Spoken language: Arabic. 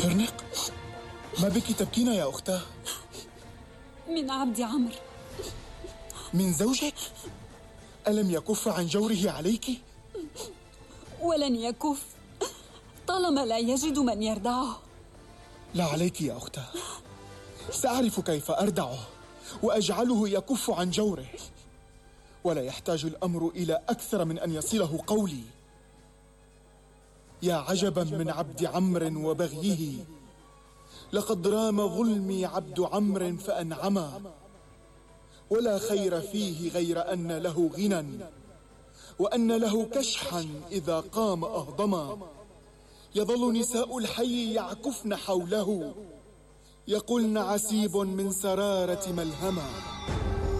قرنق؟ ما بك تبكين يا أختاه؟ من عبد عمرو. من زوجك؟ ألم يكف عن جوره عليك؟ ولن يكف طالما لا يجد من يردعه. لا عليك يا أختاه، سأعرف كيف أردعه وأجعله يكف عن جوره، ولا يحتاج الأمر إلى أكثر من أن يصله قولي. يا عجبا من عبد عمرو وبغيه، لقد رام ظلمي عبد عمرو فأنعما، ولا خير فيه غير أن له غنى وأن له كشحا إذا قام أهضما. يظل نساء الحي يعكفن حوله، يقولن عسيب من سرارة ملهما.